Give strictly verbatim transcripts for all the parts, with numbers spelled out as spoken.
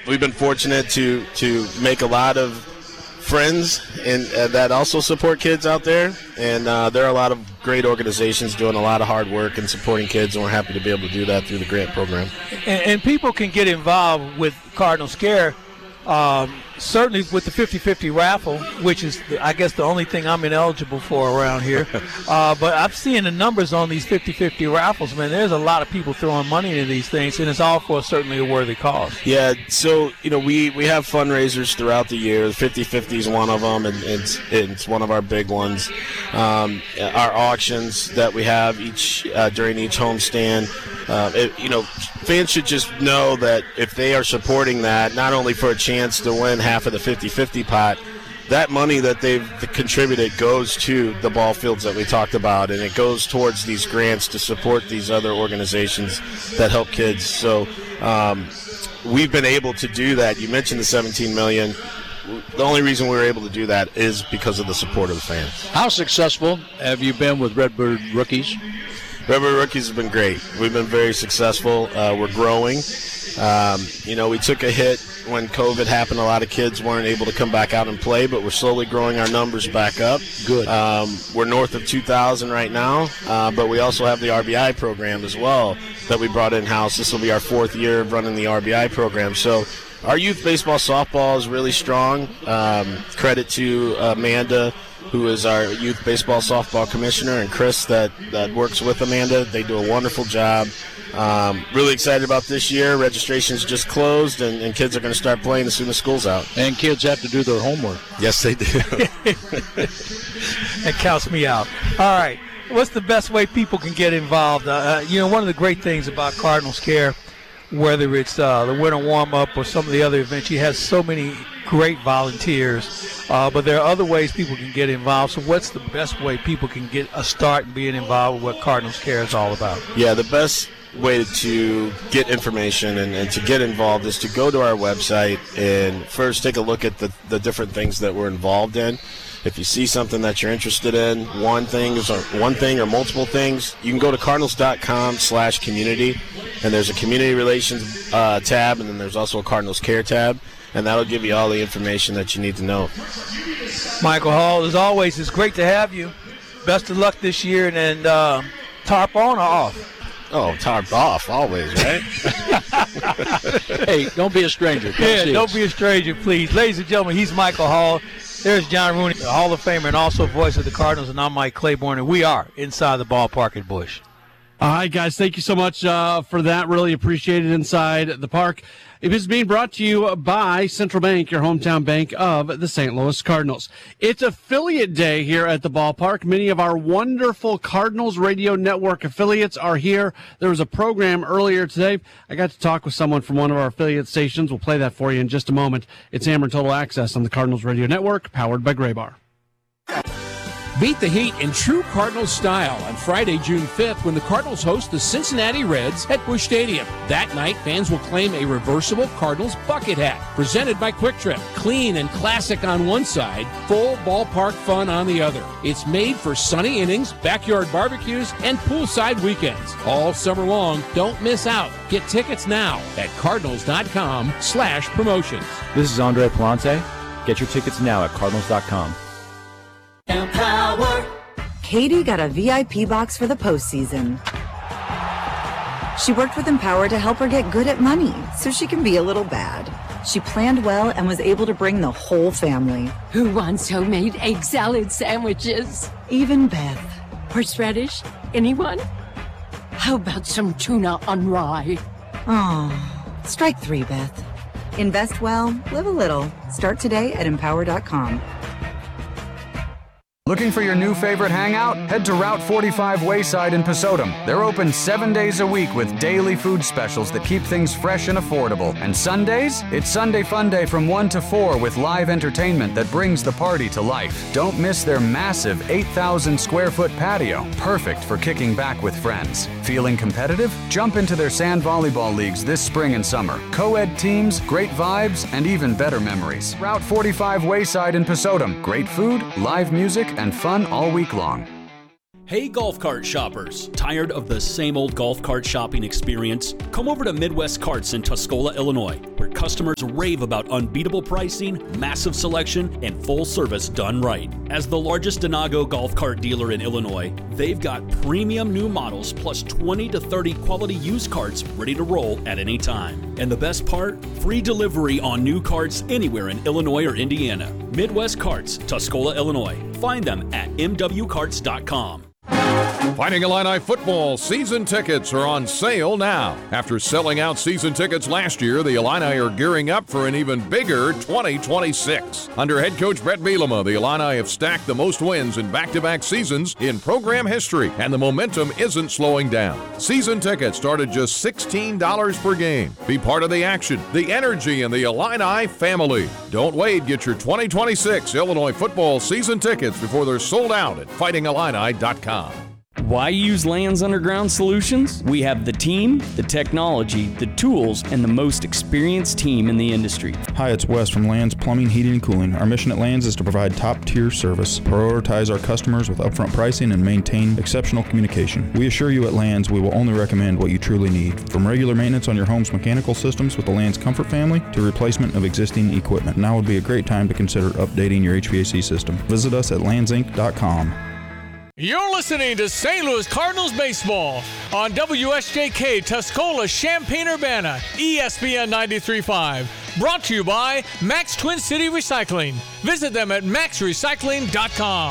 we've been fortunate to to make a lot of friends and uh, that also support kids out there, and uh, there are a lot of great organizations doing a lot of hard work and supporting kids, and we're happy to be able to do that through the grant program. And, and people can get involved with Cardinals Care, um, certainly with the fifty-fifty raffle, which is, I guess, the only thing I'm ineligible for around here. uh, but I'm seeing the numbers on these fifty-fifty raffles, man. There's a lot of people throwing money into these things, and it's all for certainly a worthy cause. Yeah, so, you know, we, we have fundraisers throughout the year. fifty-fifty is one of them, and it's, it's one of our big ones. Um, our auctions that we have each uh, during each homestand, uh, it, you know, fans should just know that if they are supporting that, not only for a chance to win half of the fifty-fifty pot, that money that they've contributed goes to the ball fields that we talked about, and it goes towards these grants to support these other organizations that help kids. So um, we've been able to do that. You mentioned the seventeen million dollars. The only reason we were able to do that is because of the support of the fans. How successful have you been with Redbird Rookies? Redbird Rookies has been great. We've been very successful. Uh, we're growing. Um, you know, we took a hit when COVID happened. A lot of kids weren't able to come back out and play, but we're slowly growing our numbers back up. Good. Um, we're north of two thousand right now, uh, but we also have the R B I program as well that we brought in-house. This will be our fourth year of running the R B I program. So our youth baseball softball is really strong. Um, credit to Amanda, who is our youth baseball softball commissioner, and Chris that, that works with Amanda. They do a wonderful job. Um, really excited about this year. Registration's just closed, and, and kids are going to start playing as soon as school's out. And kids have to do their homework. Yes, they do. That counts me out. All right. What's the best way people can get involved? Uh, you know, one of the great things about Cardinals Care, whether it's uh, the winter warm-up or some of the other events, she has so many great volunteers, uh, but there are other ways people can get involved. So what's the best way people can get a start in being involved with what Cardinals Care is all about? Yeah, the best way to get information and, and to get involved is to go to our website and first take a look at the, the different things that we're involved in. If you see something that you're interested in, one thing or one thing or multiple things, you can go to cardinals.com slash community, and there's a community relations uh, tab, and then there's also a Cardinals Care tab, and that'll give you all the information that you need to know. Michael Hall, as always, it's great to have you. Best of luck this year, and, and uh, tarp on or off? Oh, tarp off, always, right? Hey, don't be a stranger. Come yeah, see don't us. be a stranger, please. Ladies and gentlemen, he's Michael Hall. There's John Rooney, the Hall of Famer and also voice of the Cardinals, and I'm Mike Claiborne, and we are inside the ballpark at Busch. All right, guys, thank you so much uh, for that. Really appreciate it inside the park. It is being brought to you by Central Bank, your hometown bank of the Saint Louis Cardinals. It's affiliate day here at the ballpark. Many of our wonderful Cardinals Radio Network affiliates are here. There was a program earlier today. I got to talk with someone from one of our affiliate stations. We'll play that for you in just a moment. It's Hammer Total Access on the Cardinals Radio Network, powered by Graybar. Beat the heat in true Cardinals style on Friday, June fifth, when the Cardinals host the Cincinnati Reds at Busch Stadium. That night, fans will claim a reversible Cardinals bucket hat, presented by Quick Trip. Clean and classic on one side, full ballpark fun on the other. It's made for sunny innings, backyard barbecues, and poolside weekends. All summer long, don't miss out. Get tickets now at cardinals.com slash promotions. This is Andre Palante. Get your tickets now at cardinals dot com. Empower. Katie got a V I P box for the postseason. She worked with Empower to help her get good at money so she can be a little bad. She planned well and was able to bring the whole family. Who wants homemade egg salad sandwiches? Even Beth. Horseradish? Anyone? How about some tuna on rye? Oh, strike three, Beth. Invest well, live a little. Start today at empower dot com. Looking for your new favorite hangout? Head to Route forty-five Wayside in Pasodum. They're open seven days a week with daily food specials that keep things fresh and affordable. And Sundays? It's Sunday Fun Day from one to four with live entertainment that brings the party to life. Don't miss their massive eight thousand square foot patio, perfect for kicking back with friends. Feeling competitive? Jump into their sand volleyball leagues this spring and summer. Co-ed teams, great vibes, and even better memories. Route forty-five Wayside in Pasodum. Great food, live music, and fun all week long. Hey golf cart shoppers, tired of the same old golf cart shopping experience? Come over to Midwest Carts in Tuscola, Illinois, where customers rave about unbeatable pricing, massive selection, and full service done right. As the largest Denago golf cart dealer in Illinois, they've got premium new models plus twenty to thirty quality used carts ready to roll at any time. And the best part? Free delivery on new carts anywhere in Illinois or Indiana. Midwest Carts, Tuscola, Illinois. Find them at m w carts dot com. Fighting Illini football season tickets are on sale now. After selling out season tickets last year, the Illini are gearing up for an even bigger twenty twenty-six. Under head coach Brett Bielema, the Illini have stacked the most wins in back-to-back seasons in program history, and the momentum isn't slowing down. Season tickets start at just sixteen dollars per game. Be part of the action, the energy, and the Illini family. Don't wait. Get your twenty twenty-six Illinois football season tickets before they're sold out at fighting illini dot com. Why use Lands Underground Solutions? We have the team, the technology, the tools, and the most experienced team in the industry. Hi, it's Wes from Lands Plumbing, Heating, and Cooling. Our mission at Lands is to provide top-tier service, prioritize our customers with upfront pricing, and maintain exceptional communication. We assure you at Lands we will only recommend what you truly need, from regular maintenance on your home's mechanical systems with the Lands Comfort family to replacement of existing equipment. Now would be a great time to consider updating your H V A C system. Visit us at lands inc dot com. You're listening to Saint Louis Cardinals baseball on W S J K Tuscola, Champaign-Urbana, E S P N ninety-three point five. Brought to you by Max Twin City Recycling. Visit them at max recycling dot com.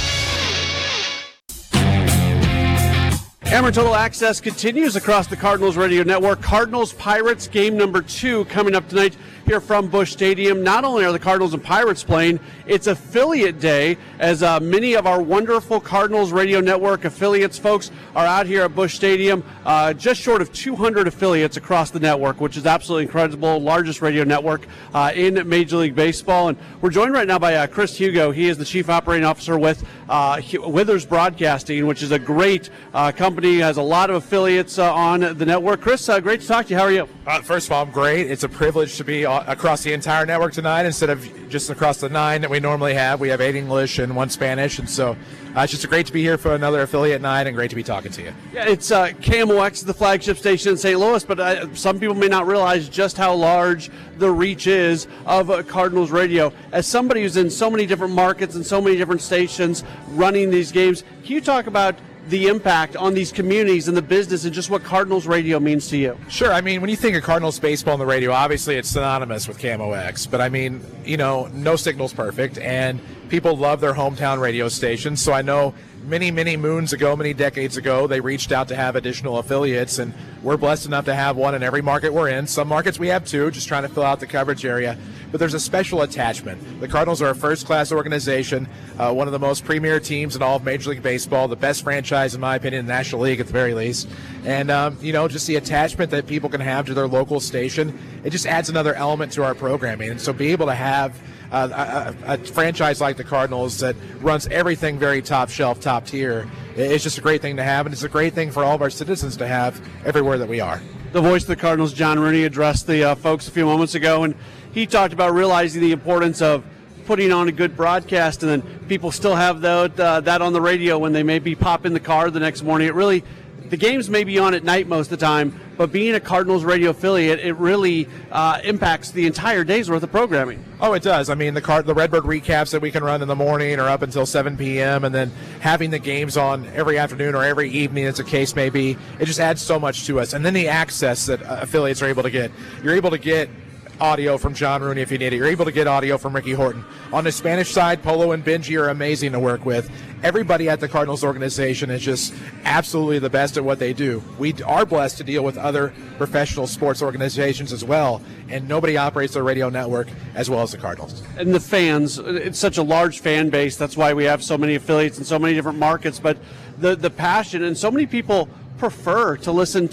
Hammer Total Access continues across the Cardinals Radio Network. Cardinals Pirates game number two coming up tonight here from Busch Stadium. Not only are the Cardinals and Pirates playing, it's affiliate day as uh, many of our wonderful Cardinals Radio Network affiliates folks are out here at Busch Stadium. Uh, just short of two hundred affiliates across the network, which is absolutely incredible. Largest radio network uh, in Major League Baseball. And we're joined right now by uh, Chris Hugo. He is the Chief Operating Officer with uh, Withers Broadcasting, which is a great uh, company, has a lot of affiliates uh, on the network. Chris, uh, great to talk to you. How are you? Uh, first of all, I'm great. It's a privilege to be across the entire network tonight instead of just across the nine that we normally have. We have eight English and one Spanish, and so uh, it's just great to be here for another affiliate night and great to be talking to you. Yeah, it's uh, K M O X, the flagship station in Saint Louis, but uh, some people may not realize just how large the reach is of uh, Cardinals Radio. As somebody who's in so many different markets and so many different stations running these games, can you talk about the impact on these communities and the business and just what Cardinals Radio means to you? Sure. I mean, when you think of Cardinals baseball on the radio, obviously it's synonymous with K M O X. But I mean, you know, no signal's perfect, and people love their hometown radio stations. So I know many, many moons ago, many decades ago, they reached out to have additional affiliates, and we're blessed enough to have one in every market we're in. Some markets we have two, just trying to fill out the coverage area. But there's a special attachment. The Cardinals are a first-class organization, uh, one of the most premier teams in all of Major League Baseball, the best franchise, in my opinion, in the National League at the very least. And, um, you know, just the attachment that people can have to their local station, it just adds another element to our programming. And so be able to have uh, a, a franchise like the Cardinals that runs everything very top shelf, top tier, it's just a great thing to have, and it's a great thing for all of our citizens to have everywhere that we are. The voice of the Cardinals, John Rooney, addressed the uh, folks a few moments ago, and he talked about realizing the importance of putting on a good broadcast, and then people still have that, uh, that on the radio when they maybe pop in the car the next morning. It really, the games may be on at night most of the time, but being a Cardinals radio affiliate, it really uh, impacts the entire day's worth of programming. Oh, it does. I mean, the Card- the Redbird recaps that we can run in the morning or up until seven p.m., and then having the games on every afternoon or every evening, as the case may be, it just adds so much to us. And then the access that uh, affiliates are able to get. You're able to get audio from John Rooney if you need it. You're able to get audio from Ricky Horton. On the Spanish side, Polo and Benji are amazing to work with. Everybody at the Cardinals organization is just absolutely the best at what they do. We are blessed to deal with other professional sports organizations as well, and nobody operates their radio network as well as the Cardinals. And the fans, it's such a large fan base. That's why we have so many affiliates in so many different markets, but the, the passion, and so many people prefer to listen to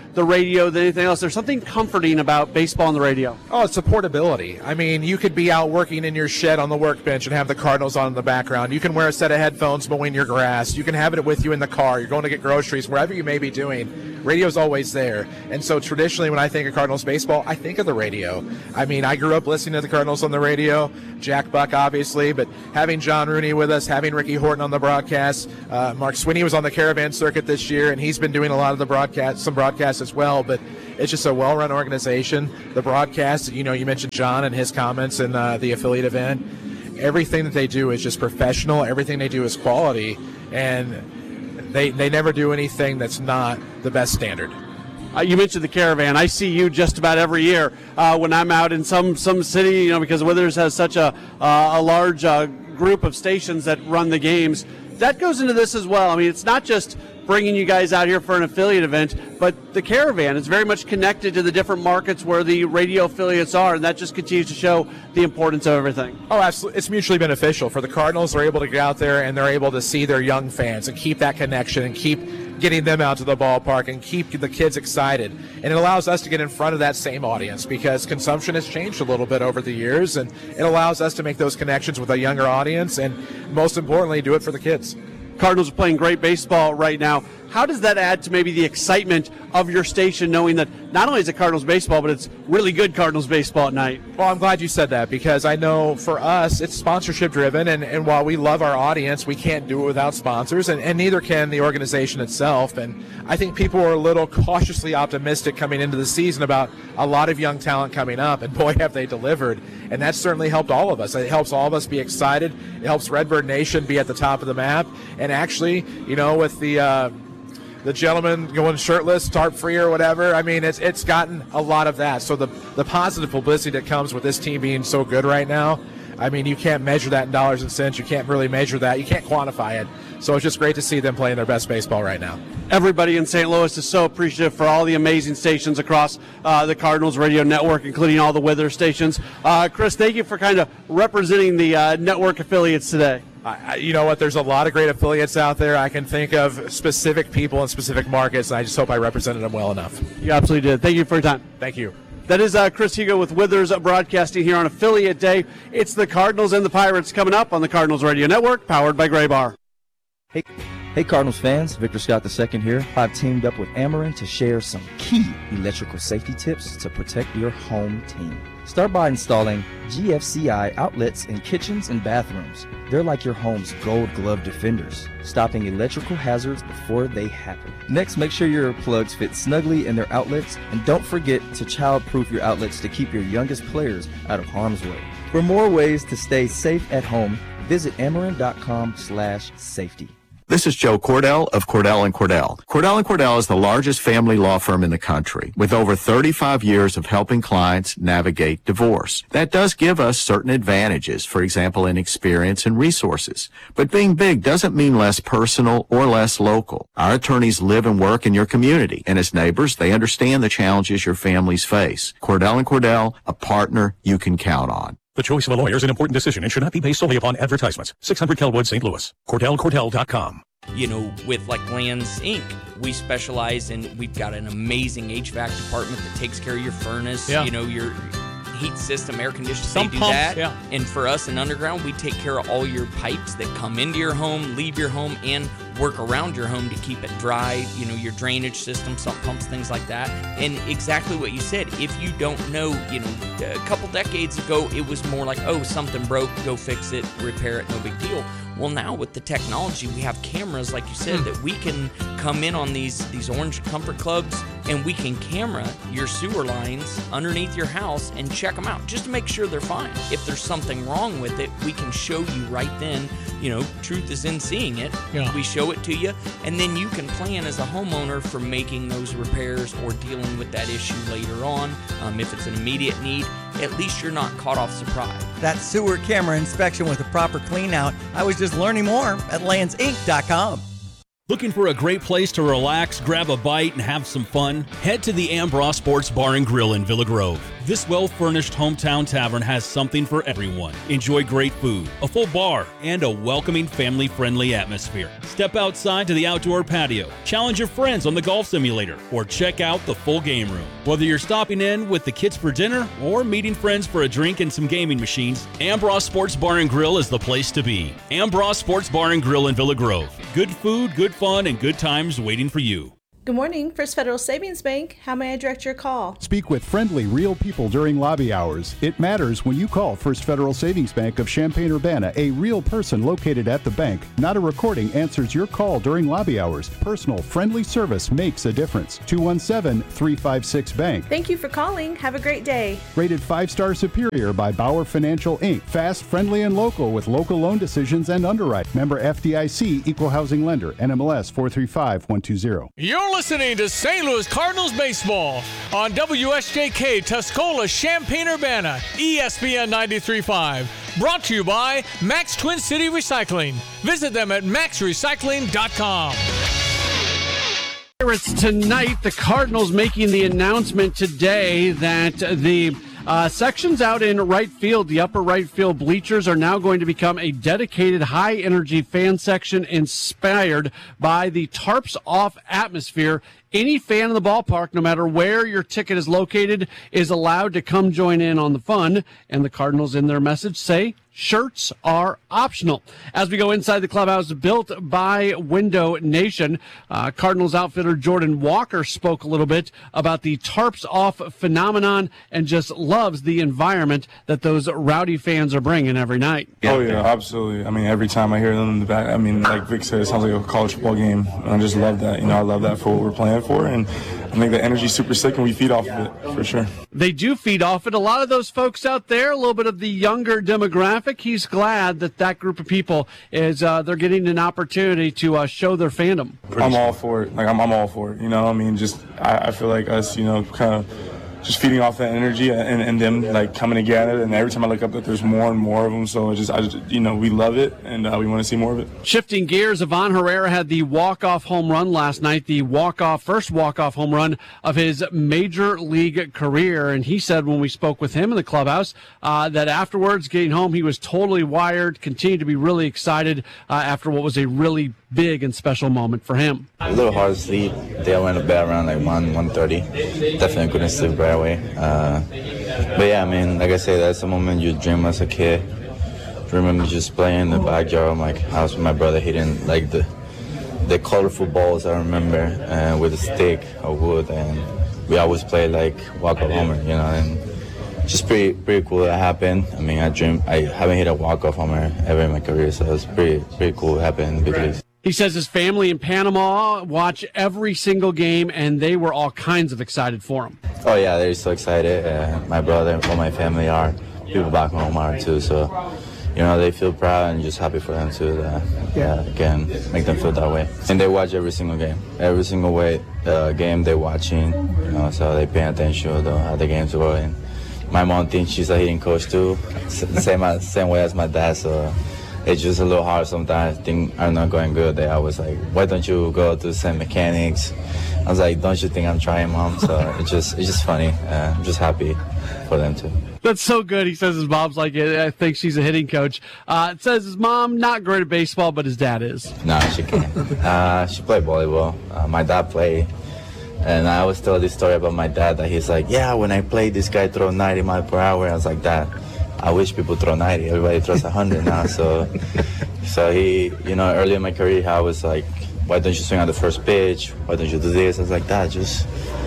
the radio than anything else. There's something comforting about baseball on the radio. Oh, it's the portability. I mean, you could be out working in your shed on the workbench and have the Cardinals on in the background. You can wear a set of headphones mowing your grass. You can have it with you in the car. You're going to get groceries, wherever you may be doing. Radio's always there. And so traditionally when I think of Cardinals baseball, I think of the radio. I mean, I grew up listening to the Cardinals on the radio, Jack Buck obviously, but having John Rooney with us, having Ricky Horton on the broadcast. Uh, Mark Swinney was on the Caravan circuit this year, and he's been doing a lot of the broadcast, some broadcasts as well, but it's just a well-run organization. The broadcast, you know, you mentioned John and his comments in uh, the affiliate event. Everything that they do is just professional. Everything they do is quality, and they they never do anything that's not the best standard. Uh, you mentioned the Caravan. I see you just about every year uh, when I'm out in some some city, you know, because Withers has such a uh, a large uh, group of stations that run the games. That goes into this as well. I mean, it's not just bringing you guys out here for an affiliate event, but the Caravan is very much connected to the different markets where the radio affiliates are, and that just continues to show the importance of everything. Oh, absolutely. It's mutually beneficial. For the Cardinals, they're able to get out there and they're able to see their young fans and keep that connection and keep getting them out to the ballpark and keep the kids excited. And it allows us to get in front of that same audience because consumption has changed a little bit over the years, and it allows us to make those connections with a younger audience and, most importantly, do it for the kids. Cardinals are playing great baseball right now. How does that add to maybe the excitement of your station, knowing that not only is it Cardinals baseball, but it's really good Cardinals baseball at night? Well, I'm glad you said that because I know for us it's sponsorship driven, and, and while we love our audience, we can't do it without sponsors, and, and neither can the organization itself. And I think people are a little cautiously optimistic coming into the season about a lot of young talent coming up, and boy, have they delivered. And that's certainly helped all of us. It helps all of us be excited. It helps Redbird Nation be at the top of the map. And actually, you know, with the uh, the gentleman going shirtless, tarp free or whatever, I mean, it's it's gotten a lot of that. So the the positive publicity that comes with this team being so good right now, I mean, you can't measure that in dollars and cents. You can't really measure that. You can't quantify it. So it's just great to see them playing their best baseball right now. Everybody in Saint Louis is so appreciative for all the amazing stations across uh, the Cardinals radio network, including all the Withers stations. Uh, Chris, thank you for kind of representing the uh, network affiliates today. I, you know what? There's a lot of great affiliates out there. I can think of specific people in specific markets, and I just hope I represented them well enough. You absolutely did. Thank you for your time. Thank you. That is uh, Chris Hugo with Withers Broadcasting here on Affiliate Day. It's the Cardinals and the Pirates coming up on the Cardinals Radio Network, powered by Gray Bar. Hey, hey Cardinals fans, Victor Scott the second here. I've teamed up with Ameren to share some key electrical safety tips to protect your home team. Start by installing G F C I outlets in kitchens and bathrooms. They're like your home's gold glove defenders, stopping electrical hazards before they happen. Next, make sure your plugs fit snugly in their outlets, and don't forget to child-proof your outlets to keep your youngest players out of harm's way. For more ways to stay safe at home, visit Ameren.com slash safety. This is Joe Cordell of Cordell and Cordell. Cordell and Cordell is the largest family law firm in the country with over thirty-five years of helping clients navigate divorce. That does give us certain advantages, for example, in experience and resources. But being big doesn't mean less personal or less local. Our attorneys live and work in your community, and as neighbors, they understand the challenges your families face. Cordell and Cordell, a partner you can count on. The choice of a lawyer is an important decision and should not be based solely upon advertisements. six hundred Kelwood, Saint Louis. Cordell Cordell dot com. You know, with like Lands Incorporated, we specialize in, we've got an amazing H V A C department that takes care of your furnace, Yeah. you know, your heat system, air conditioning, Some they do pumps, that. yeah. And for us in Underground, we take care of all your pipes that come into your home, leave your home, and work around your home to keep it dry, you know, your drainage system, sump pumps, things like that. And exactly what you said, if you don't know, you know, a couple decades ago, it was more like, oh, something broke, go fix it, repair it, no big deal. Well, now with the technology, we have cameras, like you said, that we can come in on these, these Orange Comfort Clubs, and we can camera your sewer lines underneath your house and check them out just to make sure they're fine. If there's something wrong with it, we can show you right then. You know, truth is in seeing it. Yeah. We show it to you, and then you can plan as a homeowner for making those repairs or dealing with that issue later on. Um, if it's an immediate need, at least you're not caught off surprise. That sewer camera inspection with a proper clean out. I was just learning more at Lands Inc dot com. Looking for a great place to relax, grab a bite, and have some fun? Head to the Ambross Sports Bar and Grill in Villa Grove. This well-furnished hometown tavern has something for everyone. Enjoy great food, a full bar, and a welcoming family-friendly atmosphere. Step outside to the outdoor patio, challenge your friends on the golf simulator, or check out the full game room. Whether you're stopping in with the kids for dinner or meeting friends for a drink and some gaming machines, Ambross Sports Bar and Grill is the place to be. Ambross Sports Bar and Grill in Villa Grove. Good food, good fun, and good times waiting for you. Good morning, First Federal Savings Bank. How may I direct your call? Speak with friendly, real people during lobby hours. It matters when you call First Federal Savings Bank of Champaign-Urbana. A real person located at the bank. Not a recording answers your call during lobby hours. Personal, friendly service makes a difference. two one seven, three five six, bank. Thank you for calling. Have a great day. Rated five-star superior by Bauer Financial, Incorporated. Fast, friendly, and local with local loan decisions and underwrite. Member F D I C, Equal Housing Lender. N M L S four three five one two zero. You're listening to Saint Louis Cardinals baseball on W S J K Tuscola Champaign-Urbana, E S P N ninety-three point five. Brought to you by Max Twin City Recycling. Visit them at max recycling dot com. It's tonight. The Cardinals making the announcement today that the uh, sections out in right field, the upper right field bleachers, are now going to become a dedicated high-energy fan section inspired by the Tarps Off atmosphere. Any fan in the ballpark, no matter where your ticket is located, is allowed to come join in on the fun. And the Cardinals, in their message, say shirts are optional. As we go inside the clubhouse built by Window Nation, uh, Cardinals outfitter Jordan Walker spoke a little bit about the Tarps Off phenomenon and just loves the environment that those rowdy fans are bringing every night. Oh, yeah, absolutely. I mean, every time I hear them in the back, I mean, like Vic said, it sounds like a college football game. And I just love that. You know, I love that for what we're playing for, and I think the energy's super sick, and we feed off of it, for sure. They do feed off it. A lot of those folks out there, a little bit of the younger demographic, he's glad that that group of people is, uh, they're getting an opportunity to uh, show their fandom. I'm all for it. Like, I'm, I'm all for it, you know? I mean, just, I, I feel like us, you know, kind of just feeding off that energy and, and them, like, coming together, and every time I look up that there's more and more of them, so it's just, I just, you know, we love it, and uh, we want to see more of it. Shifting gears, Ivan Herrera had the walk-off home run last night, the walk-off, first walk-off home run of his major league career, and he said when we spoke with him in the clubhouse uh, that afterwards, getting home, he was totally wired, continued to be really excited uh, after what was a really big and special moment for him. A little hard to sleep. They went to bed around like one, one thirty. Definitely couldn't sleep right away. Uh, but yeah, I mean, like I said, that's the moment you dream as a kid. I remember just playing in the backyard of my house with my brother, hitting like the the colorful balls I remember, uh, with a stick of wood, and we always play like walk-off homer, you know, and just pretty pretty cool that happened. I mean, I dream I haven't hit a walk-off homer ever in my career, so it was pretty pretty cool it happened in the big leagues. He says his family in Panama watch every single game, and they were all kinds of excited for him. Oh, yeah, they're so excited. Uh, my brother and all my family are. People back home are, too. So, you know, they feel proud and just happy for them, too. That, yeah, again, make them feel that way. And they watch every single game. Every single way, uh, game they're watching, you know, so they pay attention to how the games go. And my mom thinks she's a hitting coach, too, same, same way as my dad, so it's just a little hard sometimes. Things are not going good. They always like, why don't you go to some mechanics? I was like, don't you think I'm trying, Mom? So it's just it's just funny. Uh, I'm just happy for them too. That's so good. He says his mom's like, I think she's a hitting coach. Uh, it says his mom, not great at baseball, but his dad is. No, she can't. uh, she played volleyball. Uh, my dad played. And I always tell this story about my dad that he's like, yeah, when I played, this guy throw ninety miles per hour. I was like, Dad, I wish people throw ninety. Everybody throws one hundred now. So so he, you know, early in my career, I was like, why don't you swing at the first pitch? Why don't you do this? I was like, Dad, just,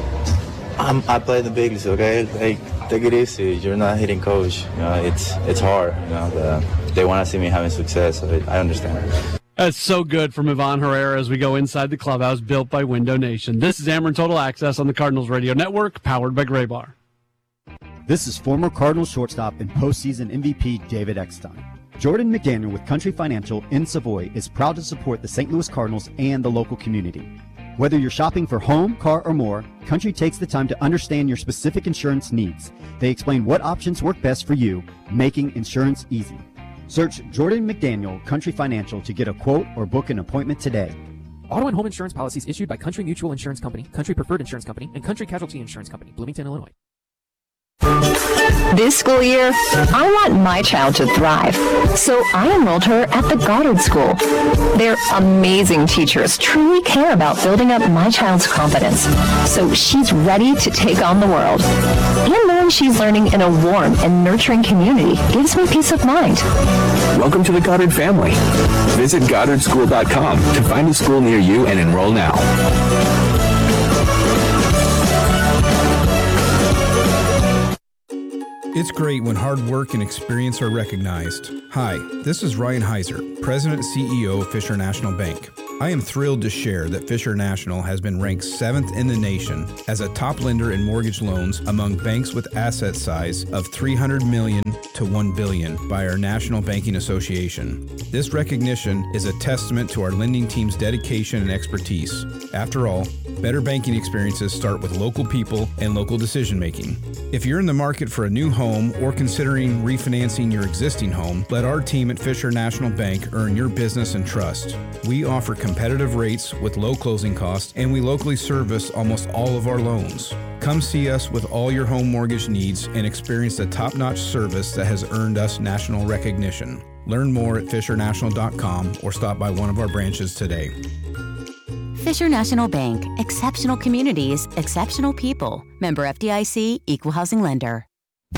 I'm, I play the big leagues, okay? Like, take it easy. You're not a hitting coach. You know, it's it's hard. You know, the, they want to see me having success. So I understand. That's so good from Ivan Herrera as we go inside the clubhouse built by Window Nation. This is Ameren Total Access on the Cardinals Radio Network, powered by Gray Bar. This is former Cardinals shortstop and postseason M V P David Eckstein. Jordan McDaniel with Country Financial in Savoy is proud to support the Saint Louis Cardinals and the local community. Whether you're shopping for home, car, or more, Country takes the time to understand your specific insurance needs. They explain what options work best for you, making insurance easy. Search Jordan McDaniel Country Financial to get a quote or book an appointment today. Auto and home insurance policies issued by Country Mutual Insurance Company, Country Preferred Insurance Company, and Country Casualty Insurance Company, Bloomington, Illinois. This school year, I want my child to thrive, so I enrolled her at the Goddard School. Their amazing teachers truly care about building up my child's confidence, so she's ready to take on the world. And knowing she's learning in a warm and nurturing community gives me peace of mind. Welcome to the Goddard family. Visit Goddard School dot com to find a school near you and enroll now. It's great when hard work and experience are recognized. Hi, this is Ryan Heiser, President and C E O of Fisher National Bank. I am thrilled to share that Fisher National has been ranked seventh in the nation as a top lender in mortgage loans among banks with asset size of three hundred million dollars to one billion dollars by our National Banking Association. This recognition is a testament to our lending team's dedication and expertise. After all, better banking experiences start with local people and local decision making. If you're in the market for a new home or considering refinancing your existing home, let our team at Fisher National Bank earn your business and trust. We offer competitive rates with low closing costs, and we locally service almost all of our loans. Come see us with all your home mortgage needs and experience the top-notch service that has earned us national recognition. Learn more at fisher national dot com or stop by one of our branches today. Fisher National Bank, exceptional communities, exceptional people. Member F D I C, Equal Housing Lender.